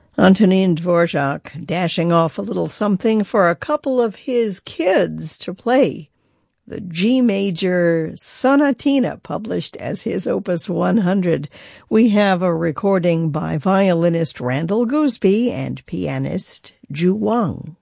Antonin Dvorak dashing off a little something for a couple of his kids to play. The G major sonatina, published as his Opus 100. We have a recording by violinist Randall Gooseby and pianist Ju Wang.